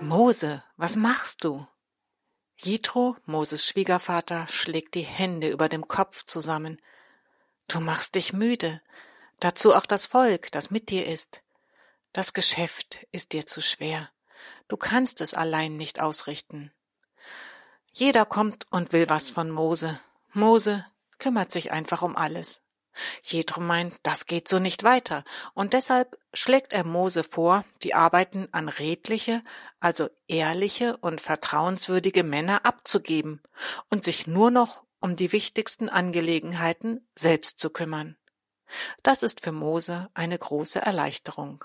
Mose, was machst du? Jitro, Moses Schwiegervater, schlägt die Hände über dem Kopf zusammen. Du machst dich müde, dazu auch das Volk, das mit dir ist. Das Geschäft ist dir zu schwer, du kannst es allein nicht ausrichten. Jeder kommt und will was von Mose. Mose kümmert sich einfach um alles. Jethro meint, das geht so nicht weiter, und deshalb schlägt er Mose vor, die Arbeiten an redliche, also ehrliche und vertrauenswürdige Männer abzugeben und sich nur noch um die wichtigsten Angelegenheiten selbst zu kümmern. Das ist für Mose eine große Erleichterung.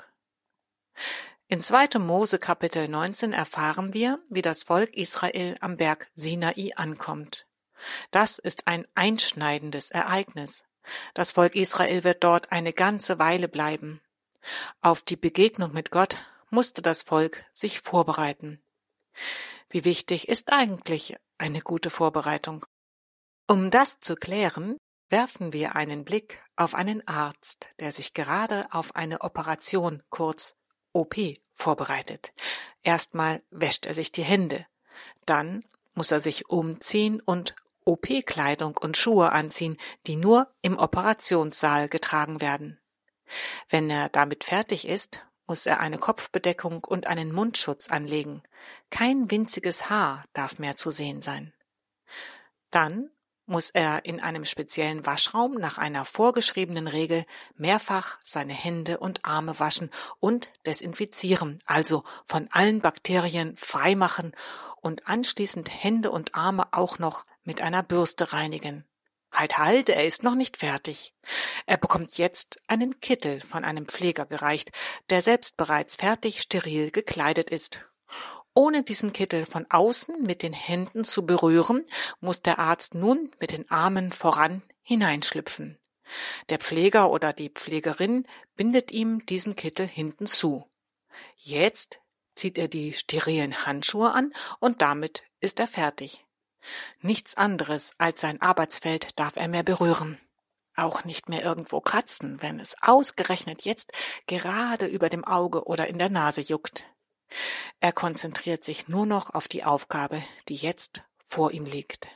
In 2. Mose Kapitel 19 erfahren wir, wie das Volk Israel am Berg Sinai ankommt. Das ist ein einschneidendes Ereignis. Das Volk Israel wird dort eine ganze Weile bleiben. Auf die Begegnung mit Gott musste das Volk sich vorbereiten. Wie wichtig ist eigentlich eine gute Vorbereitung? Um das zu klären, werfen wir einen Blick auf einen Arzt, der sich gerade auf eine Operation, kurz OP, vorbereitet. Erstmal wäscht er sich die Hände, dann muss er sich umziehen und OP-Kleidung und Schuhe anziehen, die nur im Operationssaal getragen werden. Wenn er damit fertig ist, muss er eine Kopfbedeckung und einen Mundschutz anlegen. Kein winziges Haar darf mehr zu sehen sein. Dann muss er in einem speziellen Waschraum nach einer vorgeschriebenen Regel mehrfach seine Hände und Arme waschen und desinfizieren, also von allen Bakterien freimachen und anschließend Hände und Arme auch noch mit einer Bürste reinigen. Halt, er ist noch nicht fertig. Er bekommt jetzt einen Kittel von einem Pfleger gereicht, der selbst bereits fertig steril gekleidet ist. Ohne diesen Kittel von außen mit den Händen zu berühren, muss der Arzt nun mit den Armen voran hineinschlüpfen. Der Pfleger oder die Pflegerin bindet ihm diesen Kittel hinten zu. Jetzt zieht er die sterilen Handschuhe an und damit ist er fertig. Nichts anderes als sein Arbeitsfeld darf er mehr berühren. Auch nicht mehr irgendwo kratzen, wenn es ausgerechnet jetzt gerade über dem Auge oder in der Nase juckt. Er konzentriert sich nur noch auf die Aufgabe, die jetzt vor ihm liegt.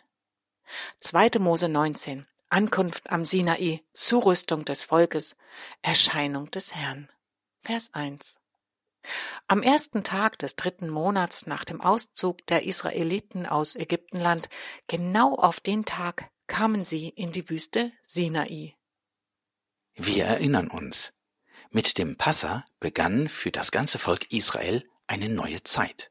2. Mose 19. Ankunft am Sinai, Zurüstung des Volkes, Erscheinung des Herrn. Vers 1. Am 1. Tag des 3. Monats nach dem Auszug der Israeliten aus Ägyptenland, genau auf den Tag kamen sie in die Wüste Sinai. Wir erinnern uns, mit dem Passa begann für das ganze Volk Israel eine neue Zeit.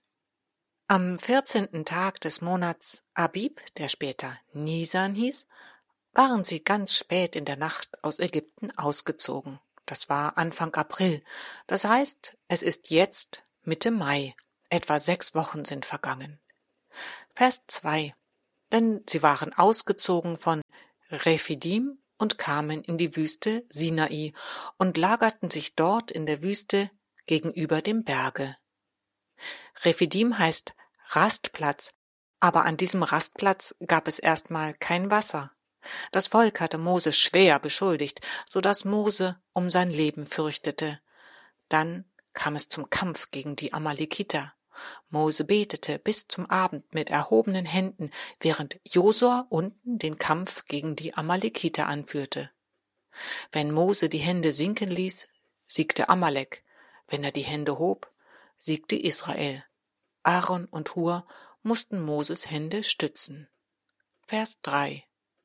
Am 14. Tag des Monats Abib, der später Nisan hieß, waren sie ganz spät in der Nacht aus Ägypten ausgezogen. Das war Anfang April. Das heißt, es ist jetzt Mitte Mai. Etwa 6 Wochen sind vergangen. Vers 2. Denn sie waren ausgezogen von Rephidim und kamen in die Wüste Sinai und lagerten sich dort in der Wüste gegenüber dem Berge. Rephidim heißt Rastplatz, aber an diesem Rastplatz gab es erstmal kein Wasser. Das Volk hatte Mose schwer beschuldigt, so dass Mose um sein Leben fürchtete. Dann kam es zum Kampf gegen die Amalekiter. Mose betete bis zum Abend mit erhobenen Händen, während Josua unten den Kampf gegen die Amalekiter anführte. Wenn Mose die Hände sinken ließ, siegte Amalek. Wenn er die Hände hob, siegte Israel. Aaron und Hur mussten Moses Hände stützen. Vers 3.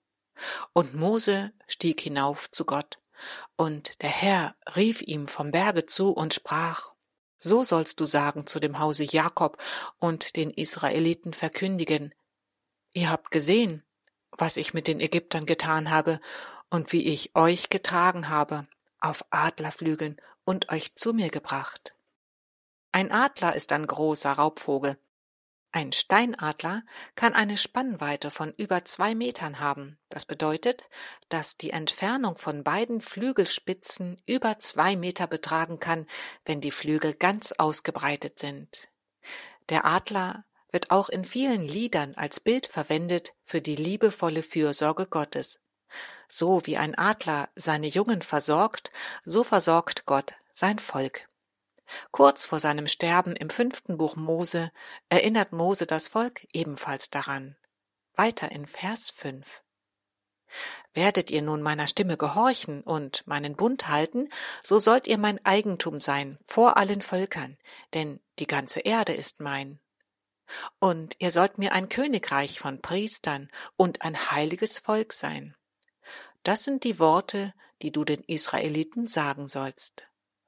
Und Mose stieg hinauf zu Gott, und der Herr rief ihm vom Berge zu und sprach: So sollst du sagen zu dem Hause Jakob und den Israeliten verkündigen: Ihr habt gesehen, was ich mit den Ägyptern getan habe und wie ich euch getragen habe auf Adlerflügeln und euch zu mir gebracht. Ein Adler ist ein großer Raubvogel. Ein Steinadler kann eine Spannweite von über 2 Metern haben. Das bedeutet, dass die Entfernung von beiden Flügelspitzen über 2 Meter betragen kann, wenn die Flügel ganz ausgebreitet sind. Der Adler wird auch in vielen Liedern als Bild verwendet für die liebevolle Fürsorge Gottes. So wie ein Adler seine Jungen versorgt, so versorgt Gott sein Volk. Kurz vor seinem Sterben im 5. Buch Mose erinnert Mose das Volk ebenfalls daran. Weiter in Vers 5. Werdet ihr nun meiner Stimme gehorchen und meinen Bund halten, so sollt ihr mein Eigentum sein vor allen Völkern, denn die ganze Erde ist mein. Und ihr sollt mir ein Königreich von Priestern und ein heiliges Volk sein. Das sind die Worte, die du den Israeliten sagen sollst.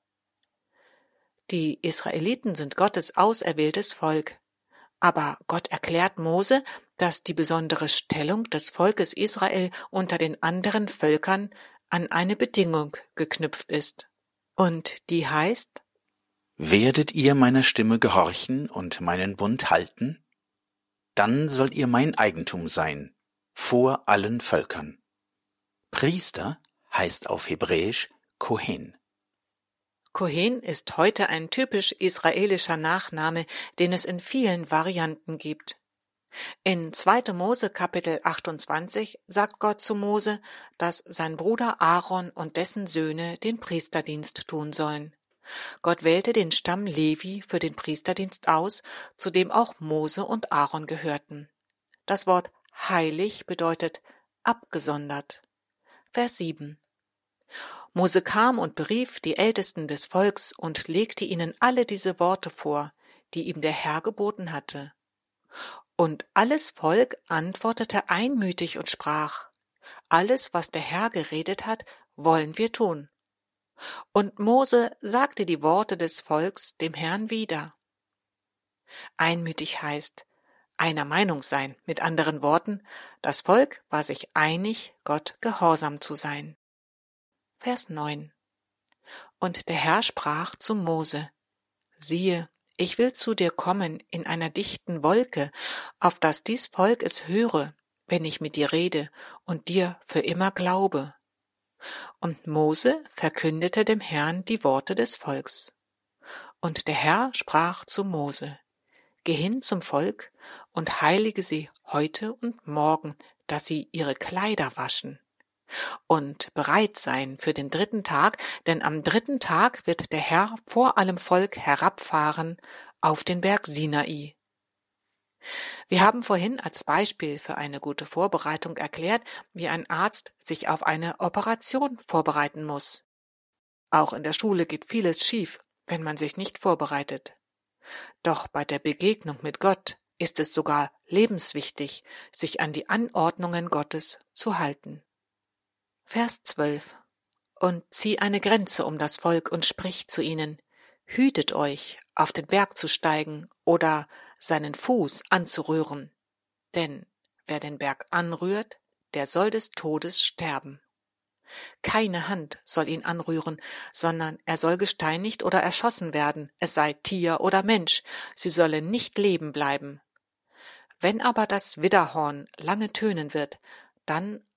Die Israeliten sind Gottes auserwähltes Volk. Aber Gott erklärt Mose, dass die besondere Stellung des Volkes Israel unter den anderen Völkern an eine Bedingung geknüpft ist. Und die heißt: Werdet ihr meiner Stimme gehorchen und meinen Bund halten? Dann sollt ihr mein Eigentum sein, vor allen Völkern. Priester heißt auf Hebräisch Kohen. Kohen ist heute ein typisch israelischer Nachname, den es in vielen Varianten gibt. In 2. Mose Kapitel 28 sagt Gott zu Mose, dass sein Bruder Aaron und dessen Söhne den Priesterdienst tun sollen. Gott wählte den Stamm Levi für den Priesterdienst aus, zu dem auch Mose und Aaron gehörten. Das Wort heilig bedeutet abgesondert. Vers 7. Mose kam und berief die Ältesten des Volks und legte ihnen alle diese Worte vor, die ihm der Herr geboten hatte. Und alles Volk antwortete einmütig und sprach: Alles, was der Herr geredet hat, wollen wir tun. Und Mose sagte die Worte des Volks dem Herrn wieder. Einmütig heißt einer Meinung sein, mit anderen Worten, das Volk war sich einig, Gott gehorsam zu sein. Vers 9. Und der Herr sprach zu Mose: Siehe, ich will zu dir kommen in einer dichten Wolke, auf dass dies Volk es höre, wenn ich mit dir rede und dir für immer glaube. Und Mose verkündete dem Herrn die Worte des Volks. Und der Herr sprach zu Mose: Geh hin zum Volk und heilige sie heute und morgen, dass sie ihre Kleider waschen. Und bereit sein für den 3. Tag, denn am 3. Tag wird der Herr vor allem Volk herabfahren auf den Berg Sinai. Wir haben vorhin als Beispiel für eine gute Vorbereitung erklärt, wie ein Arzt sich auf eine Operation vorbereiten muss. Auch in der Schule geht vieles schief, wenn man sich nicht vorbereitet. Doch bei der Begegnung mit Gott ist es sogar lebenswichtig, sich an die Anordnungen Gottes zu halten. Vers 12. Und zieh eine Grenze um das Volk und sprich zu ihnen: Hütet euch, auf den Berg zu steigen oder seinen Fuß anzurühren. Denn wer den Berg anrührt, der soll des Todes sterben. Keine Hand soll ihn anrühren, sondern er soll gesteinigt oder erschossen werden, es sei Tier oder Mensch, sie sollen nicht leben bleiben. Wenn aber das Widderhorn lange tönen wird, dann